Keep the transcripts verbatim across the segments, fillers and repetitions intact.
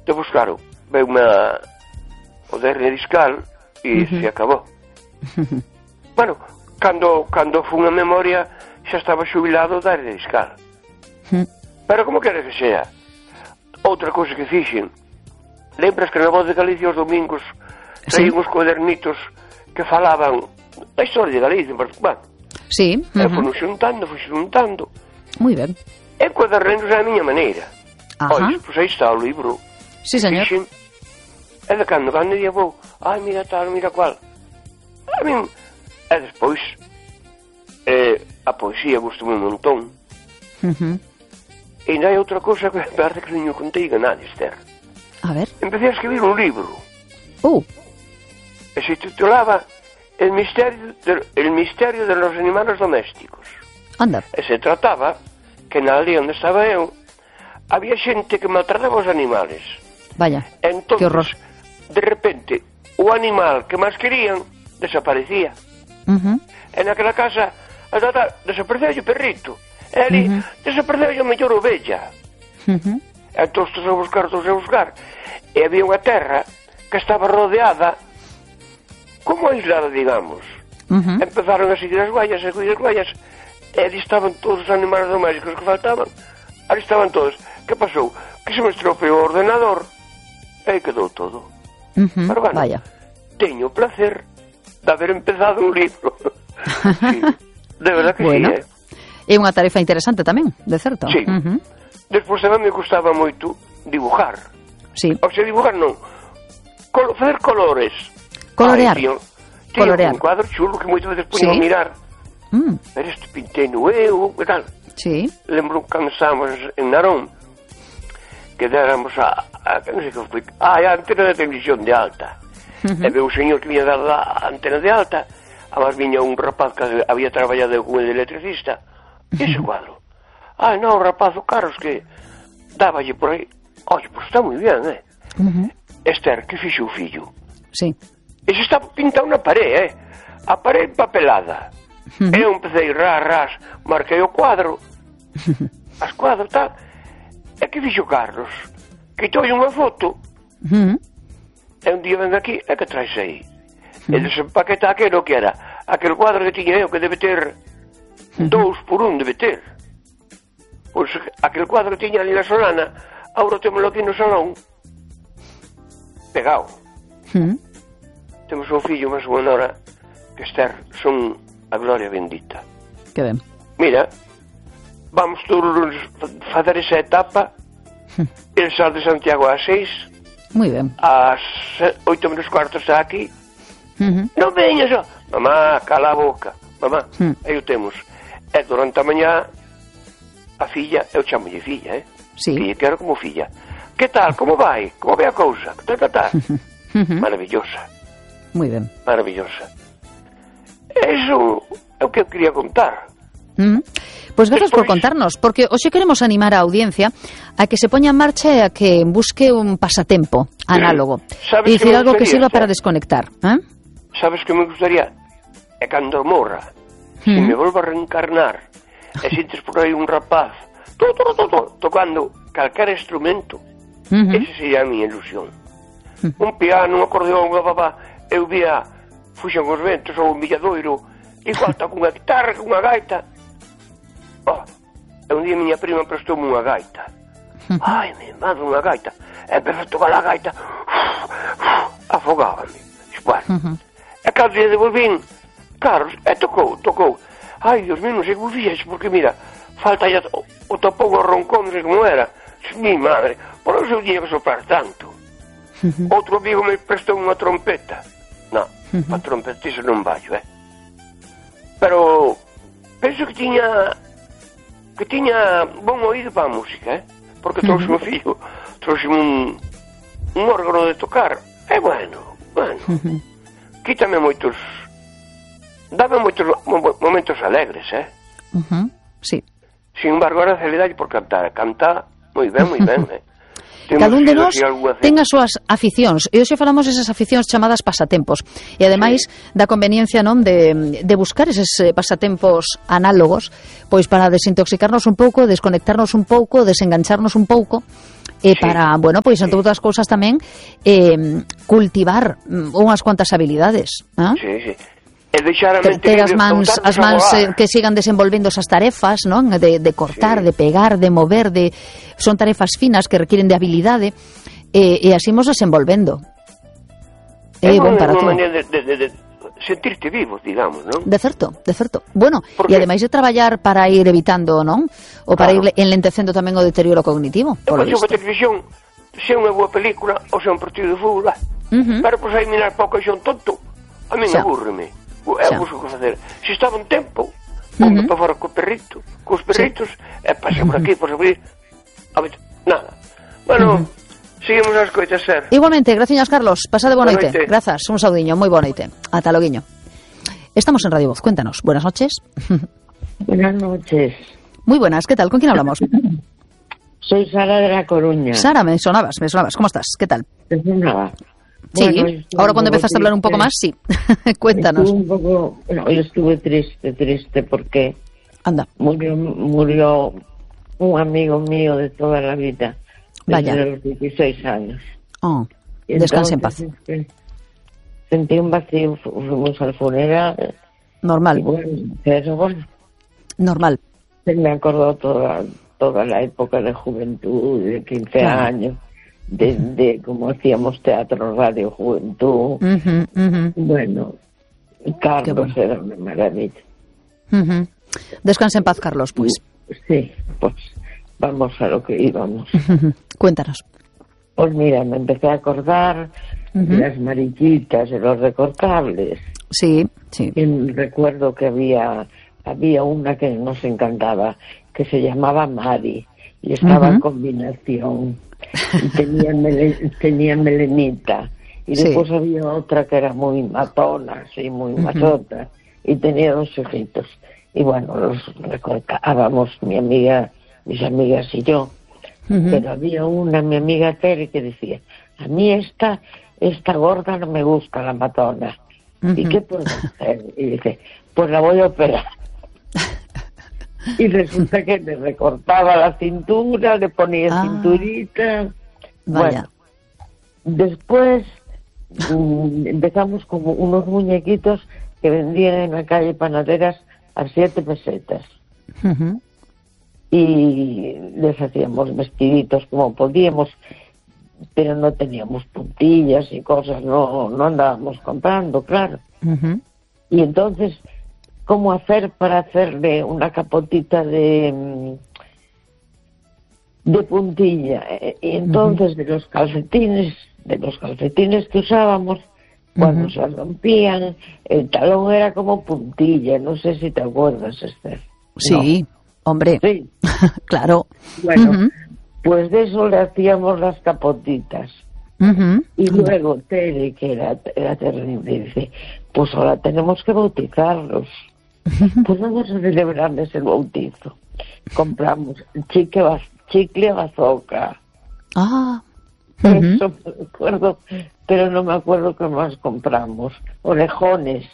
de buscaro. Veume a... o de hernia discal e uh-huh. se acabou. Bueno, cando, cando fun a memoria xa estaba xubilado da hernia discal. Uh-huh. Pero como queres que sea? Outra cousa que fixen, lembras que na Voz de Galicia os domingos traían sí. uns cuadernitos que falaban da historia de Galicia, bueno, sí. Uh-huh. E fui xuntando, fui xuntando. Moi ben. E cuadernetos é a miña maneira. Ois, pois aí está o libro. Sí, señor. Fixen, e de cando cando día vou, ai, mira tal, mira cual. A min, e despois, eh, a poesía gustoume un montón. Uh-huh. E ainda hai outra cousa que me parece que non o contei a nadie, Esther. A ver. Empecé a escribir un libro. Uh. E se titulaba El misterio de, El misterio de los animales domésticos. Anda. E se trataba que na aldea onde estaba eu había xente que maltrataba os animales. Vaya, entonces, que horror. De repente, o animal que máis querían desaparecía. Uh-huh. E naquela casa desapareceu o perrito. E ali uh-huh. desapareceu a mellor ovella. Uh-huh. Entón, todos a buscar, todos a buscar. E había unha terra que estaba rodeada como aislada, digamos. Uh-huh. Empezaron a seguir as guayas, a seguir as guayas, e ali estaban todos os animales domésticos que faltaban. Ali estaban todos. Que pasou? Que se me estropeou o ordenador e aí quedou todo. Uh-huh. Pero bueno, vaya. Teño o placer de haber empezado un libro. Sí, de verdad que bueno, sí, eh? É unha tarefa interesante tamén, de certo. Sí. Uh-huh. Despois tamén me gustaba moito dibujar. Sí. O sea, dibujar non. Col facer colores. Colorear. Ay, tío, tío, Colorear. Un cuadro chulo que moitas veces puño sí. a mirar. Mm. Pero este pintei no eu, e tal. Sí. Lembro cando estábamos en Narón, que déramos a, a non sei que foi, a, a antena de televisión de alta. Uh-huh. E veo o señor que viña dado a antena de alta, además viña un rapaz que había traballado con el electricista, e ese cuadro. Ah, non, o rapaz, o Carlos, que dáballe por aí. Oye, pois está moi bien, eh? Uh-huh. Esther, que fixo o fillo? Sí. Ese está pintado na parede, eh? A parede papelada. Uh-huh. Eu empecé ras, ras, marquei o cuadro, as cuadros, tal. E que fixo Carlos? Quitoulle unha foto. Uh-huh. E un día ven aquí, e que traes aí? Uh-huh. E desempaqueta aquelo que era aquel cuadro que tiña eu, que debe ter uh-huh. dous por un, debe ter. Pois aquel cuadro que tiña ali na Solana, agora témolo aquí no salón, pegado. Uh-huh. Temos un fillo, máis unha nora, que Esther, son a gloria bendita. Que ben. Mira, vamos todos fazer esa etapa. El sal de Santiago ás seis. Moi ben. Ás oito menos cuarto está aquí. Uh-huh. Non veña só. Mamá, cala a boca. Mamá, uh-huh. aí o temos. E durante a mañá, a filla, eu chamolle filla, eh? Sí. Filla, quero como filla. Que tal, como vai? Como vai a cousa? Que tal, que tal? Uh-huh. Maravillosa. Moi ben. Maravillosa. Eso é o que eu quería contar. Mm. Pois grazas Despois... por contarnos, porque hoxe queremos animar a audiencia a que se poña en marcha e a que busque un pasatempo análogo. Sabes E dicir que algo que sirva ser? para desconectar. ¿Eh? Sabes que me gustaría? É cando morra, mm. se me volva a reencarnar, e sintes por aí un rapaz to, to, to, to, tocando calquer instrumento, mm-hmm. ese sería a miña ilusión. Mm. Un piano, un acordeón, unha babá, eu vía fuxan os ventos ou un villadoiro, igual está cunha guitarra, cunha gaita. Oh, e un día miña prima prestoume unha gaita. Ai, mi madre, unha gaita. E empezou a tocar a gaita. Afogábame. Bueno. E cada día devolvín, Carlos, e tocou, tocou. Ai, Dios mío, non sei como fixexe, porque mira, falta ya o, o topou o roncón, non sei como era. Mi madre, por eso eu tiña que soprar tanto. Outro amigo me prestou unha trompeta. Non, a trompetisa non vallo, eh. Pero penso que tiña que tiña bon oído para a música, eh? Porque trouxe uh-huh. un fillo, trouxe un, un órgano de tocar. É bueno, bueno. Uh-huh. Quítame moitos, dame moitos momentos alegres, eh? Uh-huh. Sí. Sin embargo, ahora se le dá por cantar. Canta moi ben, moi ben, eh? Cada un de nós ten as súas aficións e hoxe falamos desas aficións chamadas pasatempos e ademais sí. da conveniencia non de, de buscar eses pasatempos análogos pois para desintoxicarnos un pouco, desconectarnos un pouco, desengancharnos un pouco eh, sí. para, bueno, pois, entre outras cousas tamén, eh, cultivar unhas cuantas habilidades. ¿Eh? Sí, sí. E deixaramente ter as mans, as mans eh, que sigan desenvolvendo esas tarefas, non? De, de cortar, sí. de pegar, de mover, de son tarefas finas que requieren de habilidade, e, e así imos desenvolvendo. É eh, bon para todo. De, de, de, de sentirte vivo, digamos, non? De certo, de certo. Bueno, e ademais de traballar para ir evitando, non? O para claro. ir enlentecendo tamén o deterioro cognitivo. Por lo visto. Televisión, se é unha boa película ou se é un partido de fútbol, uh-huh. pero pois aí mirar pouco e son tonto, a min abúrreme. É o que facer. Se estaba un tempo, uh-huh. para fora co perrito, cos perritos, sí. e pasa por aquí, por aquí, a ver, nada. Bueno, uh-huh. seguimos as coitas, ser. Igualmente, graciñas, Carlos. Pasade boa noite. Grazas, un saudiño, moi boa noite. Ata loguiño. Estamos en Radio Voz, cuéntanos. Buenas noches. Buenas noches. Muy buenas, ¿qué tal? ¿Con quién hablamos? Soy Sara de La Coruña. Sara, me sonabas, me sonabas. ¿Cómo estás? ¿Qué tal? Me sonaba. Sí, bueno, ahora cuando empezaste a hablar un poco más, sí. Cuéntanos. Un poco, bueno, yo estuve triste, triste porque Anda. Murió, murió un amigo mío de toda la vida, Vaya. desde los dieciséis años. Oh, descanse en paz. Este, sentí un vacío, fuimos al funeral. Normal. Bueno, pero bueno. Normal. Me acordó toda, toda la época de juventud, de quince claro. años. De, de cómo hacíamos teatro, radio, juventud. Uh-huh, uh-huh. Bueno, Carlos bueno. era una maravilla. Uh-huh. Descansa en paz, Carlos, pues. Sí, pues vamos a lo que íbamos. Uh-huh. Cuéntanos. Pues mira, me empecé a acordar uh-huh. de las mariquitas, de los recortables. Sí, sí. Y recuerdo que había, había una que nos encantaba, que se llamaba Mari, y estaba uh-huh. en combinación. Y tenía, mele, tenía melenita y sí. después había otra que era muy matona, así muy uh-huh. machota, y tenía dos hijitos y bueno, los recortábamos mi amiga, mis amigas y yo, uh-huh. pero había una, mi amiga Tere, que decía, a mí esta esta gorda no me gusta, la matona. Uh-huh. ¿Y qué puedo hacer? Y dice, pues la voy a operar. Y resulta que le recortaba la cintura, le ponía ah, cinturita. Vaya. Bueno, después mm, empezamos como unos muñequitos que vendían en la calle Panaderas a siete pesetas. Uh-huh. Y les hacíamos vestiditos como podíamos, pero no teníamos puntillas y cosas, no, no andábamos comprando, claro. Uh-huh. Y entonces, ¿cómo hacer para hacerle una capotita de de puntilla? Y entonces uh-huh. de los calcetines, de los calcetines que usábamos, cuando uh-huh. se rompían, el talón era como puntilla, no sé si te acuerdas, Esther. Sí, no. Hombre, sí. Claro. Bueno, uh-huh. pues de eso le hacíamos las capotitas. Uh-huh. Y luego Tere, que era, era terrible, dice, pues ahora tenemos que bautizarlos. Pues vamos a celebrarles el bautizo. Compramos chicle, chicle bazooka. Ah. Uh-huh. Eso me acuerdo, pero no me acuerdo qué más compramos. Orejones.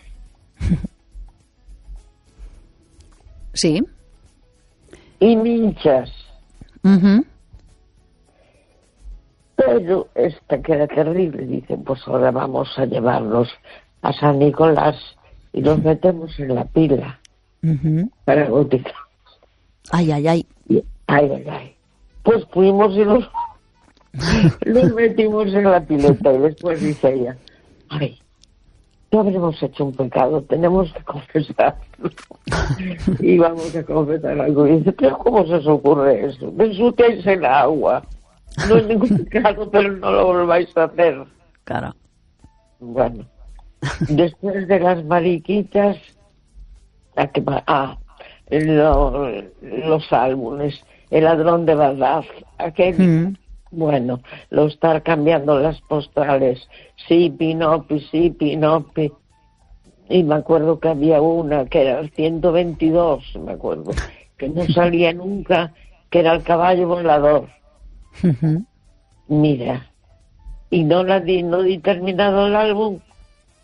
Sí. Y minchas. Uh-huh. Pero esta que era terrible, dice, pues ahora vamos a llevarlos a San Nicolás y los metemos en la pila uh-huh. para bautizar. Ay, ay, ay. Y, ay, ay, ay. Pues fuimos y los, los metimos en la pileta y después dice ella, ay, no habremos hecho un pecado, tenemos que confesarlo. Y vamos a confesar algo. Y dice, pero ¿cómo se os ocurre eso? Ensuciáis el agua. No es ningún pecado, pero no lo volváis a hacer. Claro. Bueno. Después de las mariquitas, ¿a qué va? Ah, lo, los álbumes, El ladrón de Bagdad, aquel, mm. bueno, lo estar cambiando las postales, sí, Pinopi, sí, Pinopi, y me acuerdo que había una que era el ciento veintidós, me acuerdo, que no salía nunca, que era el caballo volador. Uh-huh. Mira, y no la di, no di terminado el álbum.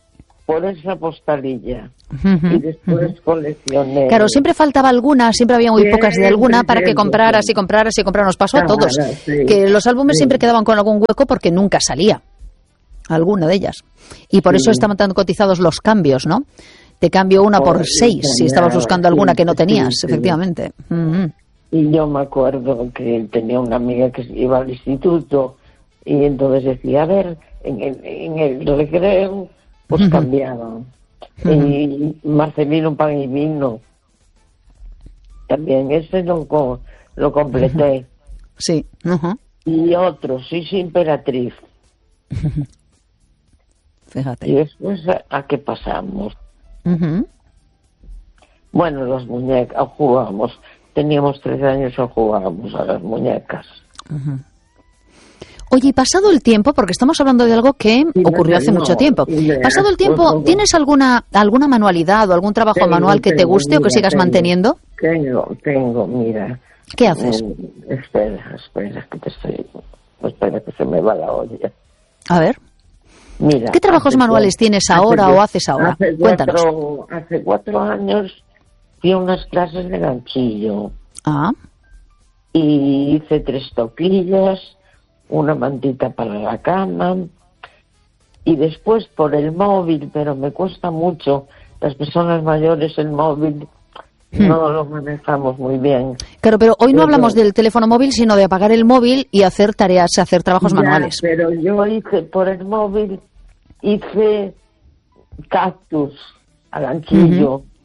por esa postalilla. Uh-huh, y después uh-huh. coleccioné. Claro, siempre faltaba alguna, siempre había muy siempre, pocas de alguna para que compraras y compraras y compraras. Nos pasó a todos. Sí, que los álbumes sí. siempre quedaban con algún hueco porque nunca salía alguna de ellas. Y por sí. eso estaban tan cotizados los cambios, ¿no? Te cambio una por, por seis si estabas buscando alguna que no tenías, sí, sí. efectivamente. Uh-huh. Y yo me acuerdo que tenía una amiga que iba al instituto y entonces decía, a ver, en el, en el recreo, pues uh-huh. cambiaban. Uh-huh. Y Marcelino Pan y Vino, también ese lo, lo completé. Uh-huh. Sí. Uh-huh. Y otro, sí, sí, Emperatriz. Uh-huh. Fíjate. Y después, ¿a, a qué pasamos? Uh-huh. Bueno, las muñecas, jugábamos. Teníamos trece años y jugábamos a las muñecas. Uh-huh. Oye, y pasado el tiempo, porque estamos hablando de algo que sí, ocurrió hace no, mucho tiempo. Idea, pasado el tiempo, pues, ¿tienes alguna alguna manualidad o algún trabajo tengo, manual que tengo, te guste mira, o que sigas tengo, manteniendo? Tengo, tengo, mira. ¿Qué haces? Eh, espera, espera, que te estoy... Espera, que se me va la olla. A ver. Mira, ¿qué trabajos manuales cuatro, tienes ahora o haces ahora? Hace Cuéntanos. Cuatro, hace cuatro años fui a unas clases de ganchillo. Ah. Y hice tres toquillas, una mantita para la cama, y después por el móvil, pero me cuesta mucho, las personas mayores el móvil hmm. no lo manejamos muy bien. Claro, pero hoy no pero, hablamos del teléfono móvil, sino de apagar el móvil y hacer tareas, hacer trabajos ya, manuales. Pero yo hice por el móvil, hice cactus a ganchillo. Uh-huh.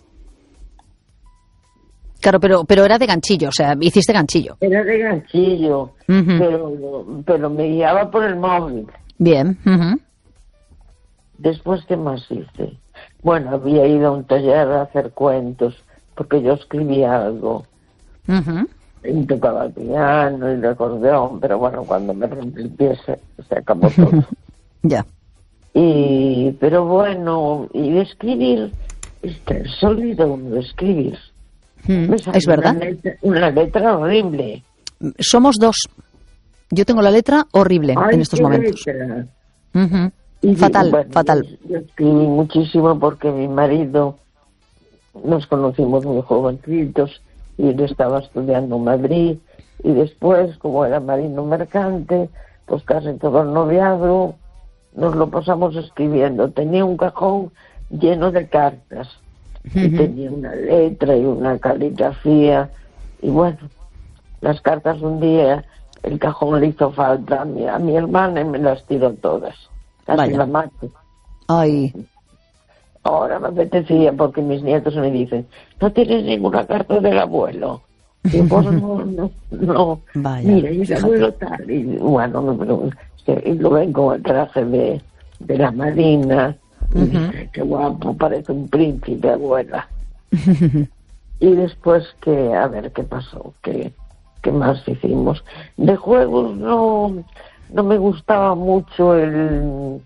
Claro, pero pero era de ganchillo, o sea, hiciste ganchillo. Era de ganchillo, uh-huh. pero, pero me guiaba por el móvil. Bien. Uh-huh. Después, ¿qué más hice? Bueno, había ido a un taller a hacer cuentos, porque yo escribía algo. Uh-huh. Y tocaba el piano y el acordeón, pero bueno, cuando me rompí el pie se, se acabó todo. Ya. Y, pero bueno, y de escribir, este, se olvida uno de escribir. Mm, es verdad. Una letra, una letra horrible. Somos dos. Yo tengo la letra horrible Ay, en estos momentos. Uh-huh. Y, fatal, bueno, fatal. Yo, yo escribí muchísimo porque mi marido, nos conocimos muy jovencitos y él estaba estudiando en Madrid y después, como era marino mercante, pues casi todo el noviazgo nos lo pasamos escribiendo. Tenía un cajón lleno de cartas. Y uh-huh. tenía una letra y una caligrafía y bueno, las cartas un día el cajón le hizo falta a mi, a mi hermana y me las tiró todas, casi Vaya. la mato. Ay. Ahora me apetecía porque mis nietos me dicen, ¿no tienes ninguna carta del abuelo? Y yo, pues no, no, no. Vaya, mira, y el abuelo tal, y bueno, me pregunto, y lo ven con el traje de, de la marina. Y dije, qué guapo, parece un príncipe, abuela. Y después que, a ver, ¿qué pasó? ¿Qué, qué más hicimos? De juegos no, no me gustaba mucho el,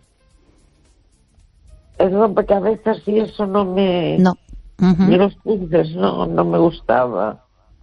el rompecabezas y eso no me... No. Uh-huh. Y los puzzles no, no me gustaba.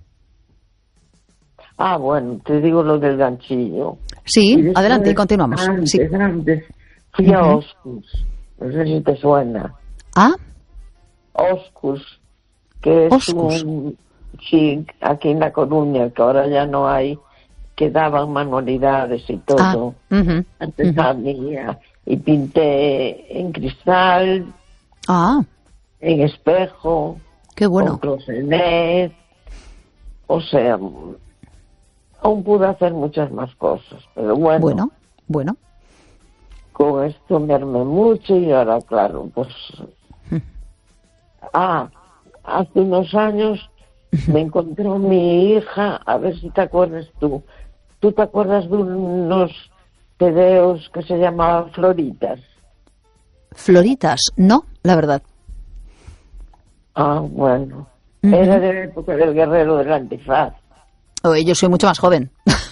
Ah, bueno, te digo lo del ganchillo. Sí, después, adelante, continuamos. Antes, sí. antes, fui uh-huh. a Oscus. No sé si te suena. ¿Ah? Oscus, que es Oscus. un... Sí, aquí en La Coruña, que ahora ya no hay, que daban manualidades y todo. Ah, uh-huh, Antes uh-huh. había, y pinté en cristal, ah. en espejo, qué bueno. con closenet, o sea, aún pude hacer muchas más cosas, pero bueno. Bueno, bueno. Con esto me armé mucho y ahora, claro, pues... Ah, hace unos años me encontró mi hija, a ver si te acuerdas tú. ¿Tú te acuerdas de unos tebeos que se llamaban Floritas? Floritas, no, la verdad. Ah, bueno. Uh-huh. Era de la época del guerrero del antifaz. Oye, yo soy mucho más joven.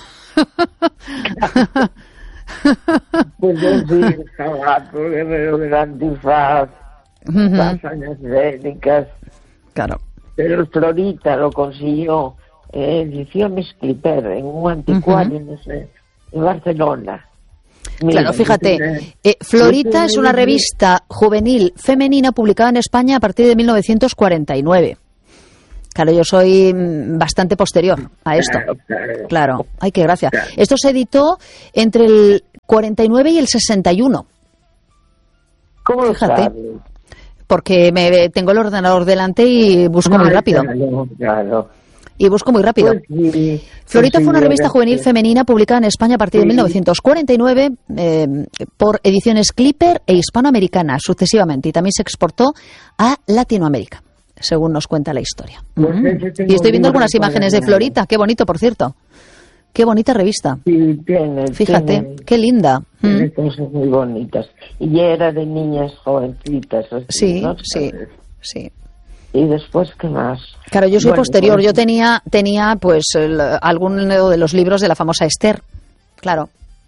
Pues yo sí, el jabato, el guerrero del antifaz, uh-huh. las hazañas bélicas. Claro. Pero el Florita lo consiguió eh, ediciones Clipper en un anticuario, uh-huh. no sé, en Barcelona. Mira, claro, fíjate, tiene, eh, Florita es una revista juvenil femenina publicada en España a partir de mil novecientos cuarenta y nueve. Claro, yo soy bastante posterior a esto. Claro, claro. Claro. Ay, qué gracia. Claro. Esto se editó entre el cuarenta y nueve y el sesenta y uno. ¿Cómo lo Fíjate. sabes? Porque me tengo el ordenador delante y busco muy Ay, rápido. Claro, claro. Y busco muy rápido. Pues sí, Florita pues fue una sí, revista yo juvenil sé. femenina publicada en España a partir de Sí. mil novecientos cuarenta y nueve eh, por ediciones Clipper e Hispanoamericana sucesivamente, y también se exportó a Latinoamérica, según nos cuenta la historia. Pues Mm. ese tengo Y estoy viendo libro algunas imágenes de cuaderno. Florita, qué bonito, por cierto. Qué bonita revista. Sí, tiene, Fíjate, tiene, qué linda. tiene Mm. cosas muy bonitas. Y era de niñas jovencitas. Así, Sí, ¿no? sí, sí. Y después, ¿qué más? Claro, yo soy Bueno, posterior. pues- Yo tenía, tenía pues, el, algún de los libros de la famosa Esther. Claro.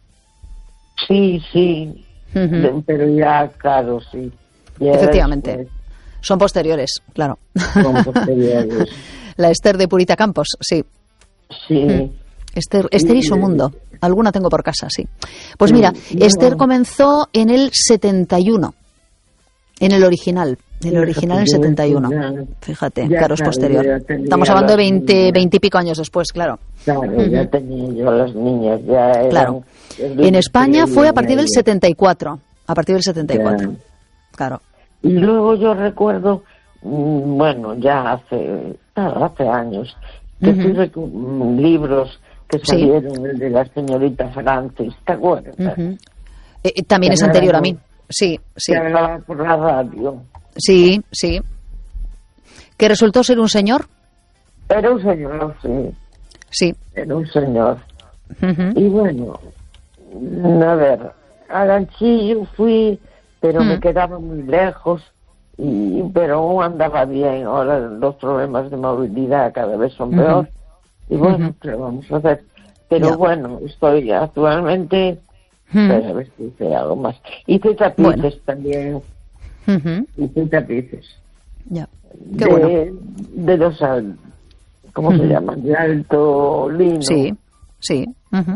Sí, sí. Ujú. De- pero ya, claro, sí. Ya Efectivamente. después, Son posteriores, claro. con posteriores. La Esther de Purita Campos, sí. Sí. Esther, Esther y su Sí. mundo. Alguna tengo por casa, sí. Pues Sí, mira, no. Esther comenzó en el setenta y uno. En el original. En el original en el Fíjate, setenta y uno. ya- Fíjate, ya, claro, es claro, posterior. ya tenía Estamos hablando de las veinte, niñas. veinte y pico años después, claro. Claro, ya Ujú. tenía yo las niñas, ya eran... Claro. el En España fue a partir del setenta setenta y cuatro. A partir del setenta y cuatro. Ya. Claro. Y luego yo recuerdo, mm, bueno, ya hace, ah, hace años, que Ujú. fui recu- mm, libros que Sí. salieron, el de la señorita Francis, ¿te acuerdas? Ujú. Eh, eh, también Que es me anterior a hablaba- mí. Sí, sí. Que hablaba por la radio. Sí, sí. ¿Que resultó ser un señor? Era un señor, sí, Sí. era un señor. Ujú. Y bueno, mm, a ver, a Ganchillo fui, pero Mm. me quedaba muy lejos, y pero aún andaba bien. Ahora los problemas de movilidad cada vez son Ujú. peor. Y bueno, Ujú. ¿qué vamos a hacer? Pero Ya. bueno, estoy actualmente, Ujú. pues a ver si hice algo más. Hice tapices Bueno. también, Ujú. hice tapices. Ya. Qué de, bueno. de los, al- ¿cómo se Ujú. llaman? De alto lino. Sí, sí. Ujú.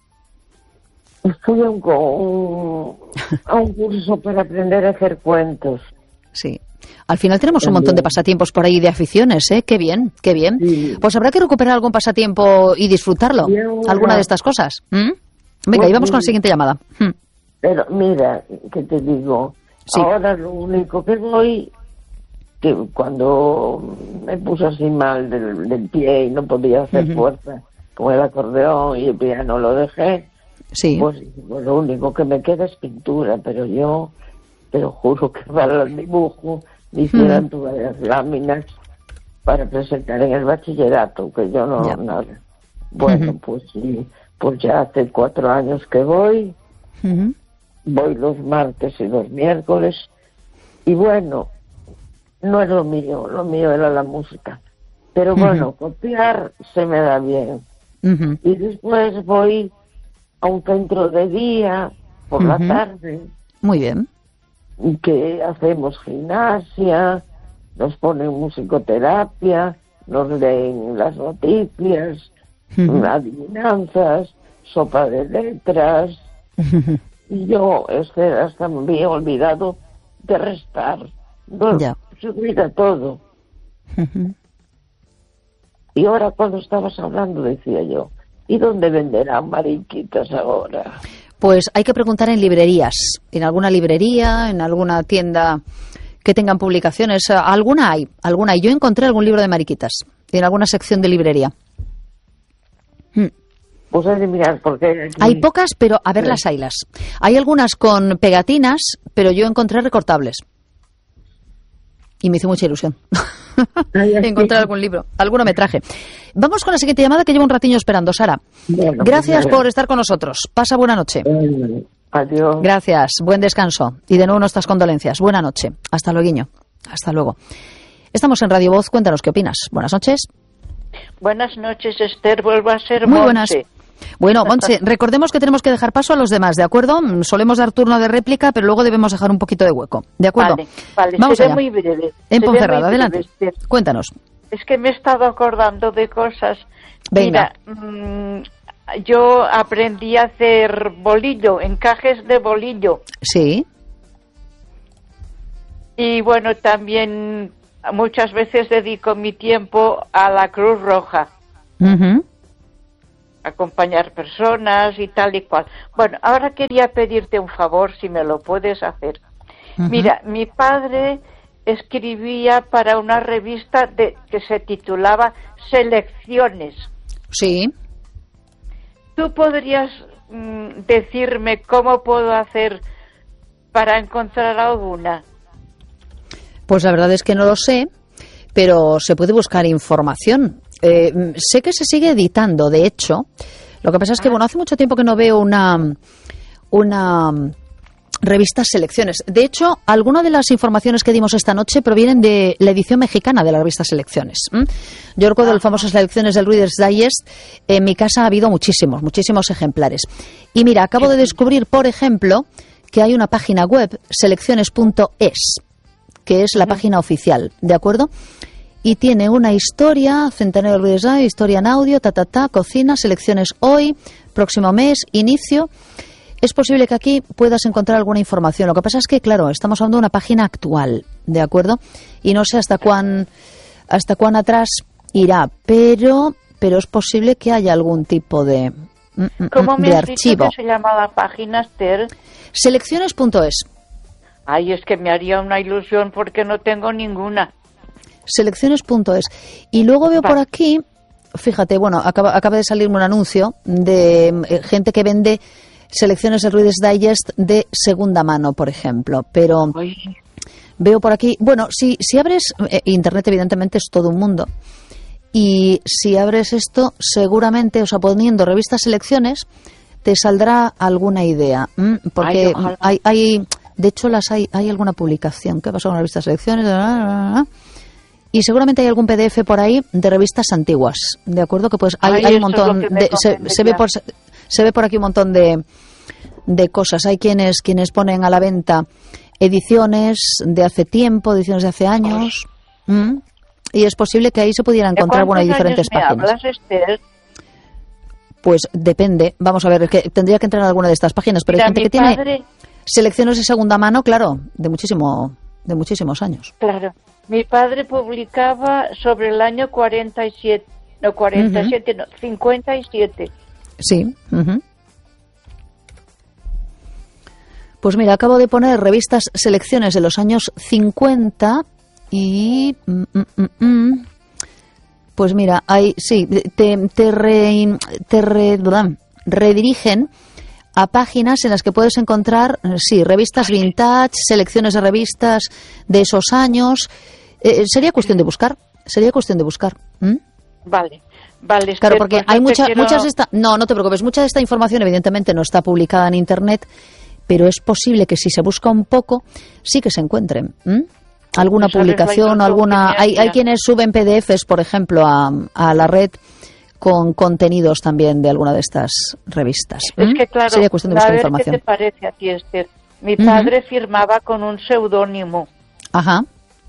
Fui a un, co- un- a un curso para aprender a hacer cuentos. Sí. Al final tenemos un También. montón de pasatiempos por ahí, de aficiones, ¿eh? Qué bien, qué bien. Sí. Pues habrá que recuperar algún pasatiempo y disfrutarlo. Y ahora- Alguna de estas cosas. ¿Mm? Venga, Pues y vamos con la sí. siguiente llamada. Mm. Pero mira, que te digo, Sí. ahora lo único que voy, que cuando me puse así mal del, del pie y no podía hacer Ujú. fuerza con el acordeón y el piano lo dejé, Sí. pues, pues lo único que me queda es pintura, pero yo te lo juro que para el dibujo me hicieran Ujú. todas las láminas para presentar en el bachillerato, que yo no, Ya. nada. Bueno, Ujú. pues sí, pues ya hace cuatro años que voy, Ujú. voy los martes y los miércoles, y bueno, no es lo mío, lo mío era la música, pero Ujú. bueno, copiar se me da bien. Ujú. Y después voy a un centro de día por la Ujú. tarde, Muy bien. y que hacemos gimnasia, nos ponen musicoterapia, nos leen las noticias, Ujú. adivinanzas, sopa de letras, Ujú. y yo este, hasta me había olvidado de restar. No, Ya. se olvida todo. Ujú. Y ahora cuando estabas hablando decía yo, ¿y dónde venderán mariquitas ahora? Pues hay que preguntar en librerías, en alguna librería, en alguna tienda que tengan publicaciones. Alguna hay, alguna hay. Yo encontré algún libro de mariquitas en alguna sección de librería. Mm. Pues hay de mirar, porque aquí- Hay pocas, pero a ver, Sí. las haylas. Hay algunas con pegatinas, pero yo encontré recortables. Y me hizo mucha ilusión Ay, así. encontrar algún libro. Alguno me traje. Vamos con la siguiente llamada que llevo un ratiño esperando, Sara. Bueno, Gracias pues, por estar con nosotros. Pasa buena noche. Bueno, adiós. Gracias, buen descanso. Y de nuevo nuestras condolencias. Buena noche. Hasta luego. Hasta luego. Estamos en Radio Voz. Cuéntanos qué opinas. Buenas noches. Buenas noches, Esther. Vuelvo a ser Muy Montse. buenas. Bueno, Montse, recordemos que tenemos que dejar paso a los demás, ¿de acuerdo? Solemos dar turno de réplica, pero luego debemos dejar un poquito de hueco. ¿De acuerdo? Vale, vale. Vamos Seré allá. muy breve. En Seré Ponferrada, muy adelante. breve, Esther. Cuéntanos. Es que me he estado acordando de cosas. Venga. Mira, mm, yo aprendí a hacer bolillo, encajes de bolillo. Sí. Y bueno, también muchas veces dedico mi tiempo a la Cruz Roja. Uh-huh. Acompañar personas y tal y cual. Bueno, ahora quería pedirte un favor, si me lo puedes hacer. Uh-huh. Mira, mi padre escribía para una revista de, que se titulaba Selecciones. Sí. ¿Tú podrías mm, decirme cómo puedo hacer para encontrar alguna? Pues la verdad es que no lo sé, pero se puede buscar información. Eh, sé que se sigue editando, de hecho. Lo que pasa es que, bueno, hace mucho tiempo que no veo una... una revistas Selecciones. De hecho, algunas de las informaciones que dimos esta noche provienen de la edición mexicana de la revista Selecciones. ¿Mm? Yo recuerdo las famosas Selecciones del Reader's Digest. En mi casa ha habido muchísimos, muchísimos ejemplares. Y mira, acabo de descubrir, por ejemplo, que hay una página web, selecciones punto es, que es la página oficial, ¿de acuerdo? Y tiene una historia, centenario del Reader's Digest, historia en audio, ta, ta, ta, cocina, selecciones hoy, próximo mes, inicio. Es posible que aquí puedas encontrar alguna información. Lo que pasa es que, claro, estamos hablando de una página actual, ¿de acuerdo? Y no sé hasta cuán hasta cuán atrás irá, pero pero es posible que haya algún tipo de, ¿Cómo de me has archivo. dicho que se llama la página, Esther? selecciones punto es. Ay, es que me haría una ilusión porque no tengo ninguna. selecciones punto es. Y luego veo por aquí, fíjate, bueno, acaba, acaba de salirme un anuncio de eh, gente que vende selecciones de Reader's Digest de segunda mano, por ejemplo, pero Ay. Veo por aquí, bueno, si, si abres, eh, Internet evidentemente es todo un mundo, y si abres esto, seguramente, o sea, poniendo revistas Selecciones, te saldrá alguna idea, ¿m? Porque Ay, hay, hay, de hecho las hay, hay alguna publicación, ¿qué pasó con la revista Selecciones? Y seguramente hay algún P D F por ahí de revistas antiguas, ¿de acuerdo? Que pues hay, Ay, hay un montón, de, se, se ve por... Se ve por aquí un montón de, de cosas. Hay quienes quienes ponen a la venta ediciones de hace tiempo, ediciones de hace años. ¿Mm? Y es posible que ahí se pudiera encontrar, bueno, hay diferentes páginas. Hablas, Esther? Pues depende. Vamos a ver, es que tendría que entrar en alguna de estas páginas, pero Mira, hay gente que padre... tiene selecciones de segunda mano, claro, de muchísimo de muchísimos años. Claro. Mi padre publicaba sobre el año cuarenta y siete, no cuarenta y siete, uh-huh. no, cincuenta y siete. Sí. Uh-huh. Pues mira, acabo de poner revistas Selecciones de los años cincuenta y... Mm, mm, mm, pues mira, hay, sí, te, te, re, te re, redirigen a páginas en las que puedes encontrar, sí, revistas vintage, selecciones de revistas de esos años. Eh, sería cuestión de buscar, sería cuestión de buscar. ¿Mm? Vale. Vale, claro, porque pues hay mucha, quiero... muchas de esta, no, no te preocupes, mucha de esta información evidentemente no está publicada en Internet, pero es posible que si se busca un poco, sí que se encuentren. ¿Mm? Alguna pues publicación o alguna... Hay, hay quienes suben P D Fs, por ejemplo, a, a la red con contenidos también de alguna de estas revistas. ¿Mm? Es que claro, sería cuestión de buscar a ver información. ¿Qué te parece a ti, Esther? Mi padre uh-huh. firmaba con un seudónimo. Ajá.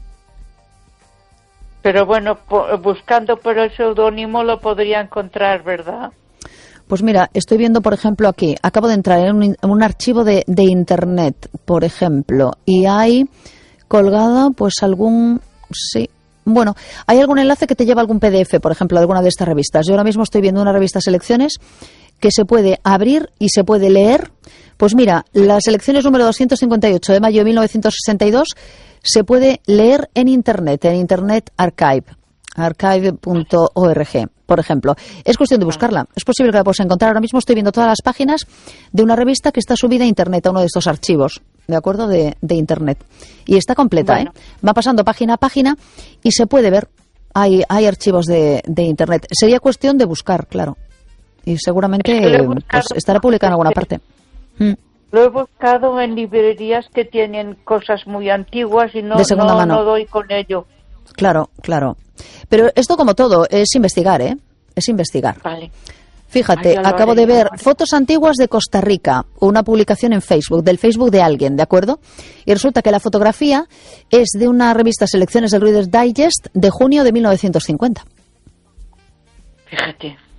Pero bueno, po- buscando por el seudónimo lo podría encontrar, ¿verdad? Pues mira, estoy viendo, por ejemplo, aquí, acabo de entrar en un, en un archivo de, de Internet, por ejemplo, y hay colgado, pues algún, sí, bueno, hay algún enlace que te lleva a algún P D F, por ejemplo, de alguna de estas revistas. Yo ahora mismo estoy viendo una revista Selecciones que se puede abrir y se puede leer. Pues mira, las Selecciones número doscientos cincuenta y ocho de mayo de mil novecientos sesenta y dos se puede leer en Internet, en Internet Archive, archive punto org, por ejemplo. Es cuestión de buscarla. Es posible que la puedas encontrar. Ahora mismo estoy viendo todas las páginas de una revista que está subida a Internet, a uno de estos archivos, ¿de acuerdo? De, de Internet. Y está completa, bueno. ¿eh? Va pasando página a página y se puede ver. Hay, hay archivos de, de Internet. Sería cuestión de buscar, claro. Y seguramente es que pues, estará publicada en alguna parte. Mm. Lo he buscado en librerías que tienen cosas muy antiguas y no, de segunda no, mano. no doy con ello. Claro, claro. Pero esto, como todo, es investigar, ¿eh? Es investigar. Vale. Fíjate, Ay, acabo haré, de ver fotos antiguas de Costa Rica, una publicación en Facebook, del Facebook de alguien, ¿de acuerdo? Y resulta que la fotografía es de una revista Selecciones del Reader's Digest de junio de mil novecientos cincuenta. Fíjate.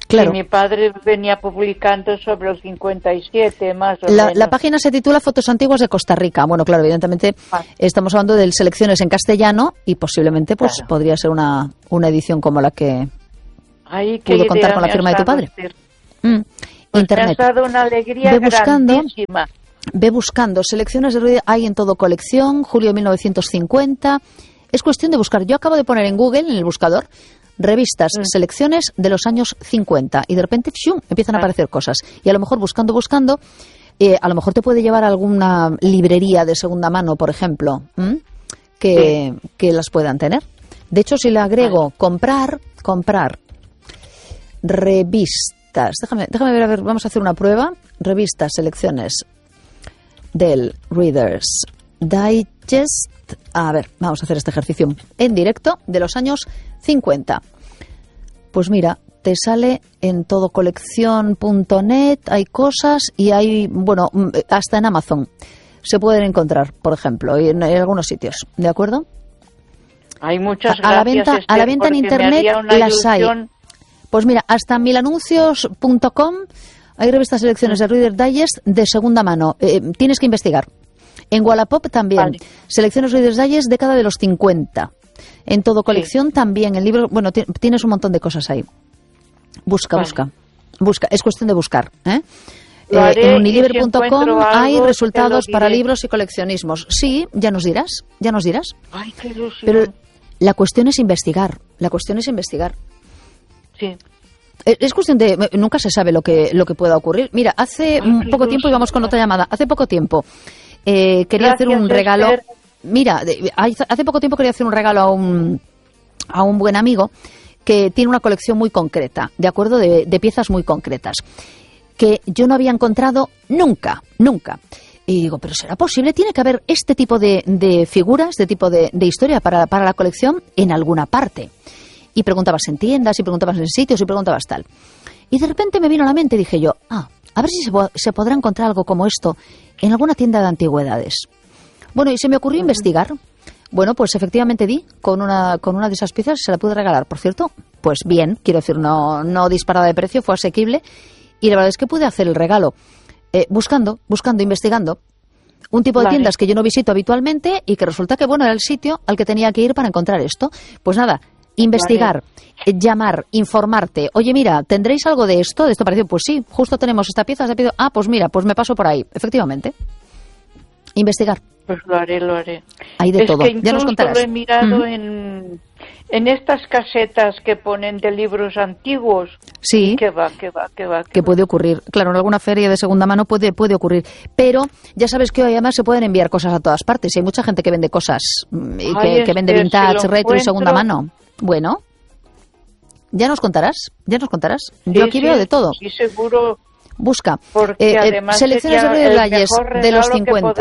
Claro. Y mi padre venía publicando sobre los cincuenta y siete, más o la, menos. La página se titula Fotos antiguas de Costa Rica. Bueno, claro, evidentemente ah. estamos hablando de selecciones en castellano y posiblemente pues claro. podría ser una, una edición como la que Ay, pudo contar con la firma de tu padre. Mm. Pues Internet. Me has dado una alegría ve buscando, grandísima. Ve buscando. Selecciones de Ruider hay en todo colección, julio de mil novecientos cincuenta. Es cuestión de buscar. Yo acabo de poner en Google, en el buscador, revistas, mm. selecciones de los años cincuenta y de repente ¡shum!, empiezan a aparecer cosas y a lo mejor buscando, buscando eh, a lo mejor te puede llevar a alguna librería de segunda mano, por ejemplo, que, sí. que las puedan tener. De hecho, si le agrego comprar, comprar revistas, déjame, déjame ver, a ver, vamos a hacer una prueba, revistas, selecciones del Reader's Digest. A ver, vamos a hacer este ejercicio en directo de los años cincuenta. Pues mira, te sale en todo colección punto net, hay cosas y hay, bueno, hasta en Amazon se pueden encontrar, por ejemplo, y en, en algunos sitios, ¿de acuerdo? Hay muchas a, a la venta, Esther, a la venta en internet las hay. Pues mira, hasta milanuncios punto com hay revistas selecciones de Reader's Digest de segunda mano. Eh, tienes que investigar. En Wallapop también. Vale. Selecciones Reader's Digest década de los cincuenta. En todo colección sí. también. En libros, bueno, t- tienes un montón de cosas ahí. Busca, vale. busca. Busca. Es cuestión de buscar. ¿eh? Eh, en uniliber punto com si hay resultados para libros y coleccionismos. Sí, ya nos dirás. Ya nos dirás. Ay, qué ilusión. Pero la cuestión es investigar. La cuestión es investigar. Sí. Es cuestión de... Nunca se sabe lo que, lo que pueda ocurrir. Mira, hace Ay, poco tiempo, y vamos con otra llamada, hace poco tiempo eh, quería Gracias, hacer un regalo... Esther. Mira, hace poco tiempo quería hacer un regalo a un, a un buen amigo que tiene una colección muy concreta, ¿de acuerdo? De, de piezas muy concretas, que yo no había encontrado nunca, nunca. Y digo, pero ¿será posible? Tiene que haber este tipo de, de figuras, de tipo de, de historia para, para la colección en alguna parte. Y preguntabas en tiendas, y preguntabas en sitios, y preguntabas tal. Y de repente me vino a la mente, dije yo, ah, a ver si se, po- se podrá encontrar algo como esto en alguna tienda de antigüedades. Bueno, y se me ocurrió investigar. Bueno, pues efectivamente di con una, con una de esas piezas, se la pude regalar. Por cierto, pues bien, quiero decir, no, no disparada de precio, fue asequible. Y la verdad es que pude hacer el regalo. Eh, buscando, buscando, investigando. Un tipo de vale. tiendas que yo no visito habitualmente y que resulta que, bueno, era el sitio al que tenía que ir para encontrar esto. Pues nada, investigar, vale. llamar, informarte. Oye, mira, ¿tendréis algo de esto? ¿De esto parecido? Pues sí, justo tenemos esta pieza. Se pido, ah, pues mira, pues me paso por ahí. Efectivamente. Investigar. Pues lo haré, lo haré. Hay de es todo. Que ya nos contarás. Lo he mirado uh-huh. en, en estas casetas que ponen de libros antiguos. Sí. Que va, que va, que va. Que, que va. Puede ocurrir. Claro, en alguna feria de segunda mano puede, puede ocurrir. Pero ya sabes que hoy además se pueden enviar cosas a todas partes. Y hay mucha gente que vende cosas, y que, Ay, que vende este, vintage, si retro encuentro... y segunda mano. Bueno, ya nos contarás. Ya nos contarás. Sí, Yo aquí sí, veo de todo. Sí, seguro. Busca. Porque eh, además selecciones de detalles de los cincuenta.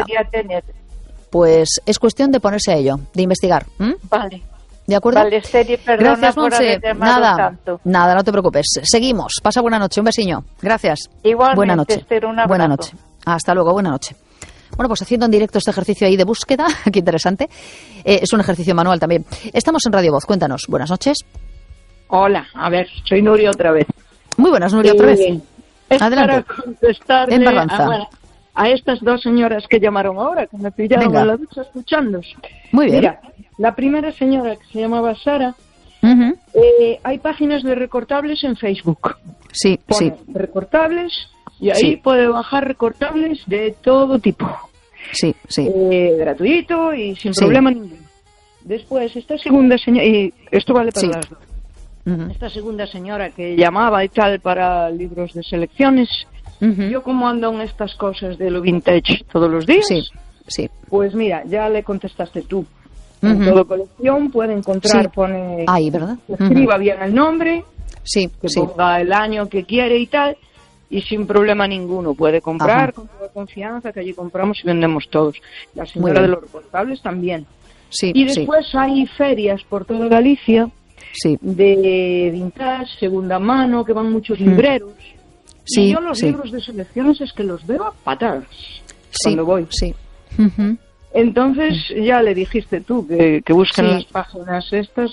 Pues es cuestión de ponerse a ello, de investigar. ¿Mm? Vale. ¿De acuerdo? Vale, Esther, perdona Gracias, por Monse. Nada, tanto. nada, no te preocupes. Seguimos. Pasa buena noche. Un besiño. Gracias. Igualmente, buena noche. Esther, un abrazo. Buena noche. Hasta luego. Buena noche. Bueno, pues haciendo en directo este ejercicio ahí de búsqueda, qué interesante. Eh, es un ejercicio manual también. Estamos en Radio Voz. Cuéntanos. Buenas noches. Hola, a ver, soy Nuria otra vez. Muy buenas, Nuria, otra vez. Eh, es Adelante. para contestarle en Barbanza. A, bueno, a estas dos señoras que llamaron ahora, que me pillaron Venga. en la ducha escuchándos. Muy bien. Mira, la primera señora que se llamaba Sara, uh-huh. eh, hay páginas de recortables en Facebook. Sí, Pone sí. recortables y ahí sí. puede bajar recortables de todo tipo. Sí, sí. Eh, gratuito y sin sí. problema ninguno. Después, esta segunda señora, y esto vale para sí. las dos. Uh-huh. Esta segunda señora que llamaba y tal para libros de selecciones, uh-huh. yo como ando en estas cosas de lo vintage todos los días, sí, sí. pues mira, ya le contestaste tú. Uh-huh. En todo colección puede encontrar, sí. pone, ahí, ¿verdad? que escriba uh-huh. bien el nombre, sí, que sí. ponga el año que quiere y tal, y sin problema ninguno puede comprar. Ajá. Con toda confianza, que allí compramos y vendemos todos. La señora de los recortables también. Sí, y después sí. hay ferias por toda Galicia. Sí. De vintage, segunda mano, que van muchos libreros. Sí, y yo los sí. libros de selecciones es que los veo a patadas sí, cuando voy. Sí. Uh-huh. Entonces ya le dijiste tú que, que busquen sí. las páginas estas.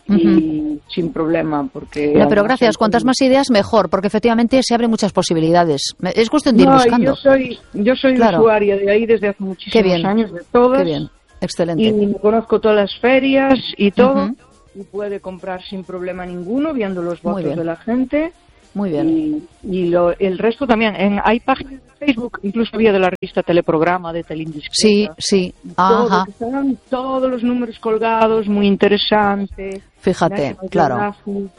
y sin problema, porque... No, pero gracias, cuantas más ideas mejor, porque efectivamente se abren muchas posibilidades. Es cuestión de ir no, buscando. Yo soy, yo soy claro. usuaria de ahí desde hace muchísimos años, de todas. Qué bien, excelente. Y conozco todas las ferias y todo, uh-huh. y puede comprar sin problema ninguno, viendo los votos de la gente. Muy bien. Y, y lo, el resto también. En, hay páginas de Facebook, incluso había de la revista Teleprograma, de Teleindiscreta. Sí, sí. Todo, Ajá. Estaban todos los números colgados, muy interesante. Fíjate, claro.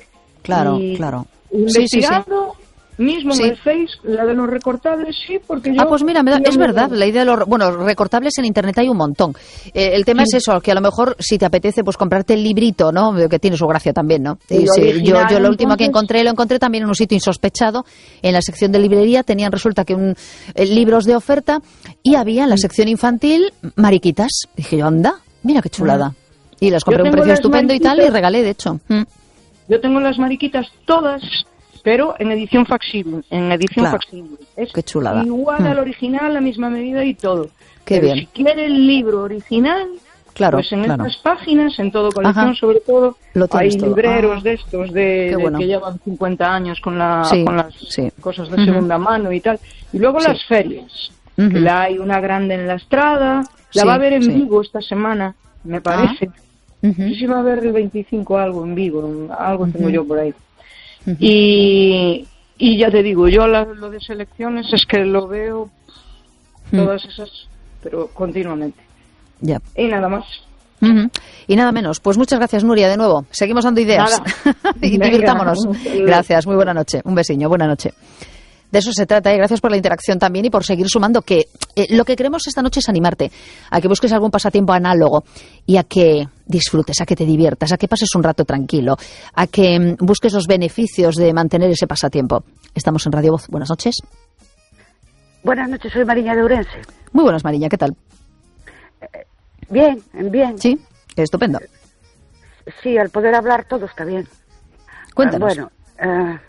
Claro, y claro. Investigando, sí, sí, sí. mismo sí. en el Face, la de los recortables, sí, porque yo... Ah, pues mira, me da, es verdad, la idea de los... Bueno, recortables en Internet hay un montón. Eh, el tema sí. es eso, que a lo mejor si te apetece pues comprarte el librito, ¿no? Que tiene su gracia también, ¿no? Y sí, original, yo, yo lo último entonces... que encontré, lo encontré también en un sitio insospechado. En la sección de librería tenían, resulta que un eh, libros de oferta y había en la sección infantil mariquitas. Dije yo, anda, mira qué chulada. Y las compré a un precio estupendo y tal y regalé, de hecho. Mm. Yo tengo las mariquitas todas... pero en edición facsible, en edición claro. facsible. Es Qué chulada. igual mm. al original, la misma medida y todo. Qué pero bien. si quiere el libro original, claro, pues en claro. estas páginas, en todo colección Ajá. sobre todo, hay todo. libreros ah. de estos de, de bueno. que llevan cincuenta años con, la, sí, con las sí. cosas de uh-huh. segunda mano y tal. Y luego sí. las ferias, uh-huh. que la hay una grande en la Estrada, la sí, va a ver en sí. Vigo esta semana, me parece. Ah. Uh-huh. No sé si va a haber el veinticinco algo en Vigo, algo uh-huh. tengo yo por ahí. Uh-huh. Y... Y ya te digo, yo la, lo de selecciones es que lo veo todas esas, pero continuamente. Ya. Y nada más. Uh-huh. Y nada menos. Pues muchas gracias, Nuria, de nuevo. Seguimos dando ideas. y Venga. divirtámonos. Gracias, muy buena noche. Un besiño, buena noche. De eso se trata, ¿eh? Gracias por la interacción también y por seguir sumando, que eh, lo que queremos esta noche es animarte a que busques algún pasatiempo análogo y a que disfrutes, a que te diviertas, a que pases un rato tranquilo, a que mm, busques los beneficios de mantener ese pasatiempo. Estamos en Radio Voz. Buenas noches. Buenas noches, soy Mariña de Ourense. Muy buenas, Mariña, ¿qué tal? Eh, bien, bien. Sí, estupendo. Sí, al poder hablar todo está bien. Cuéntanos. Uh, bueno, uh,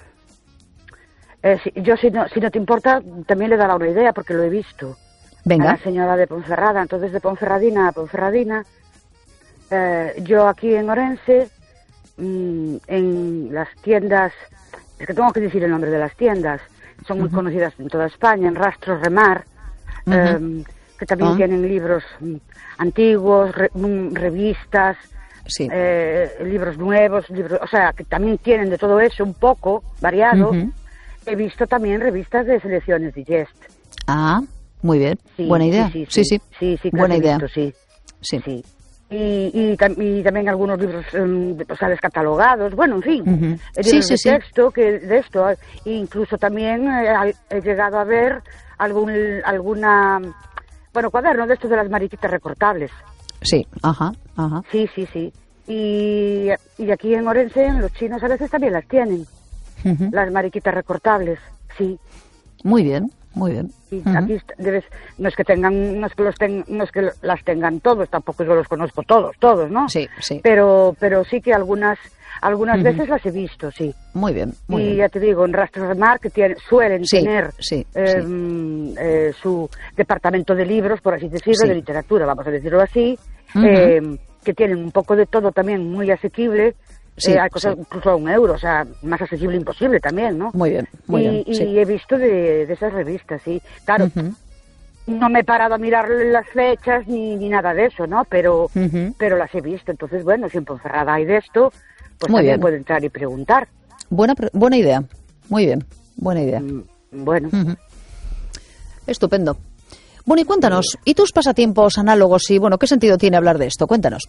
Eh, si, yo, si no, si no te importa, también le dará una idea, porque lo he visto. Venga. A la señora de Ponferrada. Entonces, de Ponferradina a Ponferradina, eh, yo aquí en Orense, mmm, en las tiendas, es que tengo que decir el nombre de las tiendas, son muy uh-huh. conocidas en toda España, en Rastros Remar, uh-huh. eh, que también uh-huh. tienen libros mm, antiguos, re, mm, revistas, sí. eh, libros nuevos, libros, o sea, que también tienen de todo eso un poco variado. Uh-huh. He visto también revistas de selecciones Digest. Ah, muy bien. Sí, buena idea. Sí, sí. Sí, sí. sí, sí buena idea. Visto, sí. Sí. sí. Y, y, y también algunos libros, um, o sea, descatalogados. Bueno, en fin. Uh-huh. Libros sí, sí, de sí. texto, que de esto. Incluso también eh, he llegado a ver algún, alguna... Bueno, cuaderno de estos de las mariquitas recortables. Sí, ajá, ajá. Sí, sí, sí. Y, y aquí en Orense, los chinos a veces también las tienen. Uh-huh. Las mariquitas recortables, sí. Muy bien, muy bien. Y uh-huh. aquí debes, no es que tengan, no es que los ten, no es que las tengan todos, tampoco yo los conozco todos, todos, ¿no? Sí, sí. Pero, pero sí que algunas, algunas uh-huh. veces las he visto, sí. Muy bien, muy y bien. ya te digo, en Rastros de Mar que tiene, suelen sí, tener sí, eh, sí. Eh, su departamento de libros, por así decirlo, sí. de literatura, vamos a decirlo así, uh-huh. eh, que tienen un poco de todo también muy asequible. Sí, eh, hay cosas sí. incluso a un euro, o sea, más accesible imposible también, ¿no? Muy bien, muy y, bien. Y sí. he visto de, de esas revistas, sí. Claro, uh-huh. no me he parado a mirar las fechas ni, ni nada de eso, ¿no? Pero uh-huh. pero las he visto. Entonces, bueno, si en Ponferrada hay de esto, pues muy también bien. puedo entrar y preguntar. Buena, buena idea. Muy bien, buena idea. Mm, bueno. Uh-huh. Estupendo. Bueno, y cuéntanos, ¿y tus pasatiempos análogos? Y bueno, ¿qué sentido tiene hablar de esto? Cuéntanos.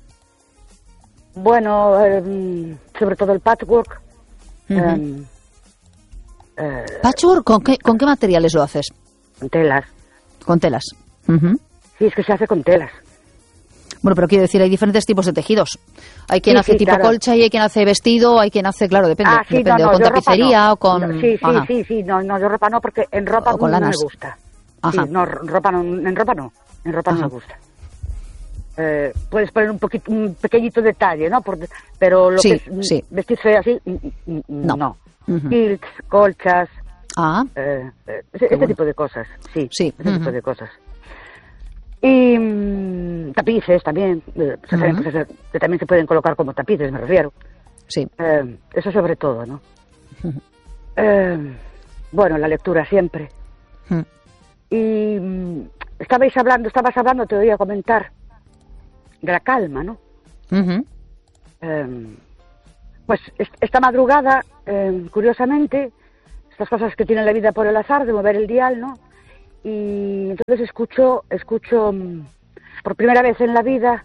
Bueno, eh, sobre todo el patchwork. Uh-huh. eh, eh, ¿Patchwork? ¿Con qué, ¿Con qué materiales lo haces? Con telas. Con telas. Uh-huh. Sí, es que se hace con telas. Bueno, pero quiero decir, hay diferentes tipos de tejidos. Hay quien sí, hace sí, tipo claro. colcha y hay quien hace vestido, hay quien hace, claro, depende. Ah, sí, depende no, no, o con tapicería no. o con... No, sí, sí, Ajá. sí, sí, no, no, yo ropa no, porque en ropa o con no, no lanas. me gusta. Ajá. Sí, no, ropa no, en ropa no, en ropa Ajá. no me gusta. Eh, puedes poner un poquito, un pequeñito detalle, ¿no? Por, pero lo sí, que es sí. vestirse así, no. no. Uh-huh. Quilts, colchas, ah, eh, eh, ese, ese bueno. tipo de cosas, sí, sí. ese Uh-huh. tipo de cosas. Y, eh, tapices también, eh, se uh-huh. pues, que también se pueden colocar como tapices, me refiero. Sí. Eh, eso sobre todo, ¿no? Uh-huh. Eh, bueno, la lectura siempre. Uh-huh. Y um, estabais hablando, estabas hablando, te oía comentar de la calma, ¿no? Uh-huh. Eh, pues esta madrugada, eh, curiosamente, estas cosas que tiene la vida por el azar, de mover el dial, ¿no? Y entonces escucho, escucho um, por primera vez en la vida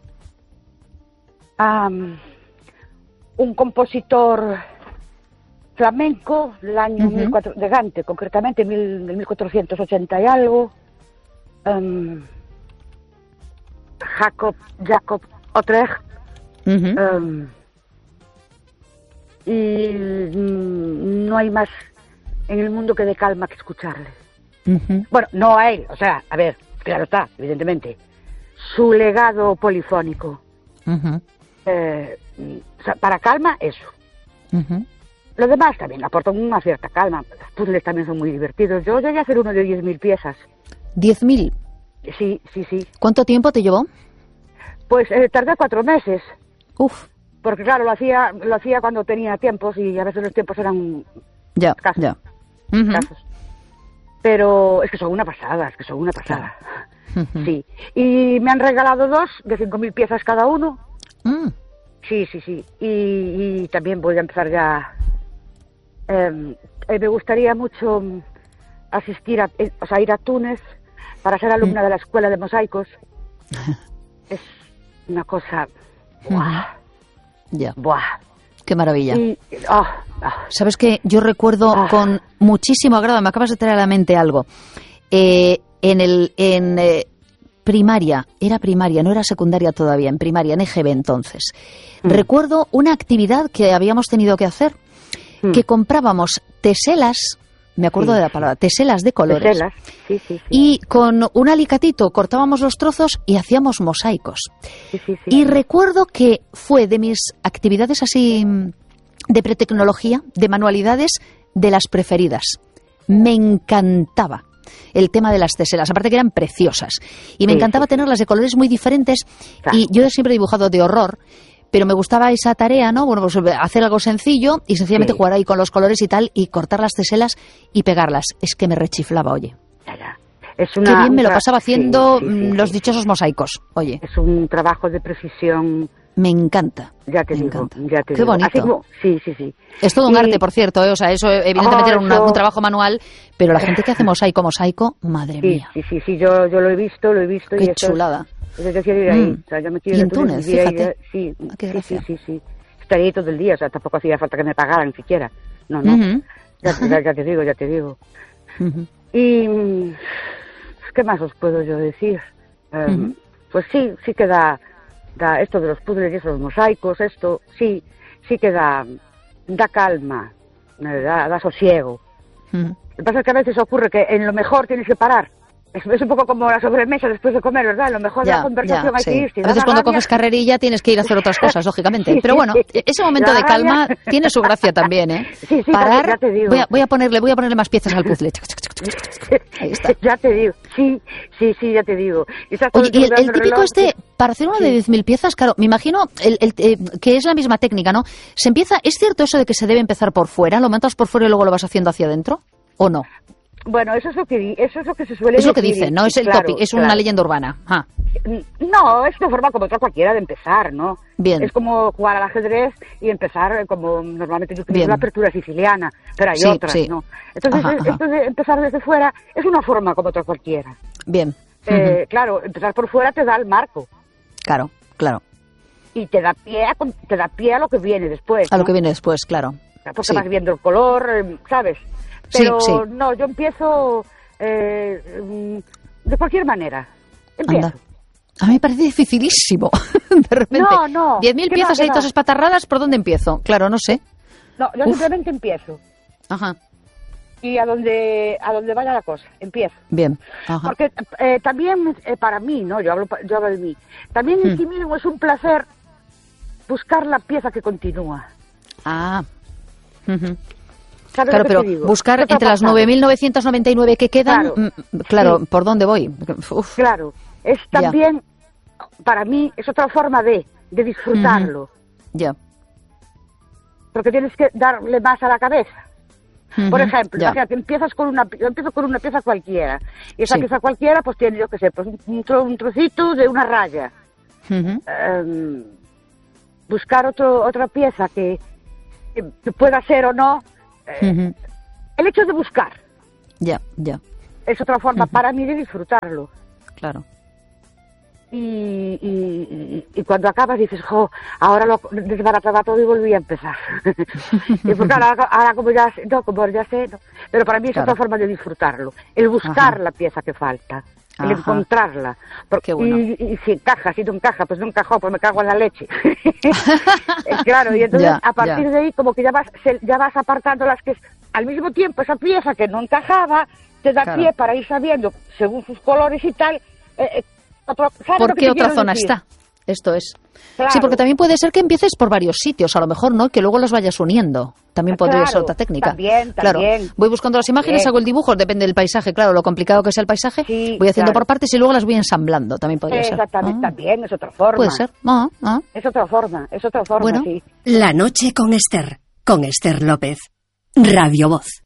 a um, un compositor flamenco del año uh-huh. mil cuatro, de Gante, concretamente mil, del mil cuatrocientos ochenta y algo, um, Jacob, Jacob Utrecht, uh-huh. um, y mm, no hay más en el mundo que de calma que escucharle. Uh-huh. Bueno, no a él, o sea, a ver, claro está, evidentemente, su legado polifónico. Uh-huh. Eh, o sea, para calma, eso. Uh-huh. Lo demás también aportan una cierta calma. Los puzzles también son muy divertidos. Yo llegué a hacer uno de diez mil piezas. ¿diez mil? Sí, sí, sí. ¿Cuánto tiempo te llevó? Pues eh, tardé cuatro meses. Uf. Porque claro, lo hacía lo hacía cuando tenía tiempos y a veces los tiempos eran ya, escasos. Ya. Uh-huh. escasos. Pero es que son una pasada, es que son una pasada. Uh-huh. Sí. Y me han regalado dos de cinco mil piezas cada uno. Mm. Sí, sí, sí. Y, y también voy a empezar ya. Eh, eh, me gustaría mucho asistir a, eh, o sea, ir a Túnez para ser alumna mm. de la escuela de mosaicos. Es una cosa. ¡Buah! Ya. ¡Buah! Qué maravilla. Y, oh, oh. ¿Sabes qué? Yo recuerdo oh. con muchísimo agrado, me acabas de traer a la mente algo. Eh, en el en eh, primaria, era primaria, no era secundaria todavía, en primaria, en E G B entonces. Mm. Recuerdo una actividad que habíamos tenido que hacer, mm. que comprábamos teselas, me acuerdo sí, de la palabra, teselas de colores. Teselas, sí, sí, sí. Y con un alicatito cortábamos los trozos y hacíamos mosaicos. Sí, sí, sí. Y recuerdo que fue de mis actividades así de pretecnología, de manualidades, de las preferidas. Me encantaba el tema de las teselas, aparte que eran preciosas. Y me sí, encantaba sí. tenerlas de colores muy diferentes. Claro. Y yo siempre he dibujado de horror, pero me gustaba esa tarea, ¿no? Bueno, pues hacer algo sencillo y sencillamente sí. jugar ahí con los colores y tal, y cortar las teselas y pegarlas. Es que me rechiflaba, oye. Ya, ya. Es una, Qué bien me lo pasaba haciendo sí, sí, sí, los sí. dichosos mosaicos, oye. Es un trabajo de precisión. Me encanta. Ya te me digo, encanta. ya te Qué digo. bonito. Así como, sí, sí, sí. Es todo un y... arte, por cierto, ¿eh? O sea, eso evidentemente oh, era una, eso... un trabajo manual, pero la gente que hace mosaico, mosaico, madre sí, mía. Sí, sí, sí, yo, yo lo he visto, lo he visto. Qué y eso chulada. Es, yo quiero ir ahí, mm. o sea, yo me quiero y en Túnez, fíjate. Ahí, sí, ah, qué sí, sí, sí, sí. Estaría ahí todo el día, o sea, tampoco hacía falta que me pagaran siquiera. No, no, uh-huh. ya, ya, ya te digo, ya te digo. Uh-huh. Y, ¿qué más os puedo yo decir? Um, uh-huh. Pues sí, sí que da, da esto de los puzzles y esos mosaicos, esto, sí, sí que da, da calma, da, da sosiego. Uh-huh. Lo que pasa es que a veces ocurre que en lo mejor tienes que parar. Es, es un poco como la sobremesa después de comer, ¿verdad? Lo mejor ya, de la conversación ya, hay sí. que ir. Si a veces cuando coges carrerilla tienes que ir a hacer otras cosas, lógicamente. Sí, pero bueno, sí. ese momento la de calma rabia... tiene su gracia también, ¿eh? Sí, sí, Parar, ya te digo. Voy, a, voy, a ponerle, voy a ponerle más piezas al puzzle. Ahí está. Ya te digo, sí, sí, sí, ya te digo. Oye, y el, el típico reloj, este, para hacer uno sí. de diez mil piezas, claro, me imagino el, el, eh, que es la misma técnica, ¿no? Se empieza, ¿es cierto eso de que se debe empezar por fuera? ¿Lo montas por fuera y luego lo vas haciendo hacia adentro? ¿O no? Bueno, eso es lo que eso es lo que se suele decir. Es lo que decir, dicen, no es el claro, topic, es claro. una leyenda urbana. Ah. No, es una forma como otra cualquiera de empezar, ¿no? Bien. Es como jugar al ajedrez y empezar como normalmente yo utilizo la apertura siciliana, pero hay sí, otras, sí. ¿no? Entonces, ajá, ajá. esto de empezar desde fuera es una forma como otra cualquiera. Bien. Eh, uh-huh. Claro, empezar por fuera te da el marco. Claro, claro. Y te da pie a, te da pie a lo que viene después. A ¿no? lo que viene después, claro. Porque sí. vas viendo el color, ¿sabes? Pero sí, sí. no, yo empiezo eh, de cualquier manera. Empiezo. Anda. A mí me parece dificilísimo. De repente. No, no. Diez mil piezas ahí todas espatarradas, ¿por dónde empiezo? Claro, no sé. No, yo Uf. simplemente empiezo. Ajá. Y a donde a donde vaya la cosa, empiezo. Bien. Ajá. Porque eh, también eh, para mí, ¿no? Yo hablo, yo hablo de mí. También en hmm. sí mismo es un placer buscar la pieza que continúa. Ah. Uh-huh. Claro, pero buscar entre las nueve mil novecientos noventa y nueve que quedan, claro, mm, claro sí. ¿por dónde voy? Uf. Claro, es también para mí es otra forma de, de disfrutarlo. Ya. Uh-huh. Yeah. Porque tienes que darle más a la cabeza. Uh-huh. Por ejemplo, yeah. imagínate, empiezas con una, yo empiezo con una pieza cualquiera. Y esa sí. pieza cualquiera, pues tiene, yo qué sé, pues un, tro, un trocito de una raya. Uh-huh. Um, buscar otro, otra pieza que, que pueda ser o no. Eh, uh-huh. El hecho de buscar. Ya, yeah, ya. Yeah. Es otra forma uh-huh. para mí de disfrutarlo. Claro. Y, y, y, y cuando acabas dices, jo, ahora lo desbarataba todo y volví a empezar. Y porque ahora, ahora como ya sé, no, como ya sé, no. Pero para mí es claro. otra forma de disfrutarlo. El buscar Ajá. la pieza que falta. El Ajá. encontrarla. Porque, bueno. y, y si encaja, si no encaja, pues no encajó, pues me cago en la leche. Claro, y entonces ya, a partir ya. de ahí como que ya vas, ya vas apartando las que al mismo tiempo esa pieza que no encajaba te da claro. pie para ir sabiendo, según sus colores y tal, eh, otro, ¿por qué otra zona decir? Está? Esto es. Claro. Sí, porque también puede ser que empieces por varios sitios, a lo mejor, ¿no? Que luego los vayas uniendo. También podría claro, ser otra técnica. También, claro. también. Voy buscando las imágenes, también. Hago el dibujo, depende del paisaje, claro, lo complicado que sea el paisaje. Sí, voy haciendo claro. por partes y luego las voy ensamblando, también podría ser. Exactamente, ah. también, es otra forma. Puede ser. Ah, ah. Es otra forma, es otra forma, bueno. sí. La noche con Esther, con Esther López. Radio Voz.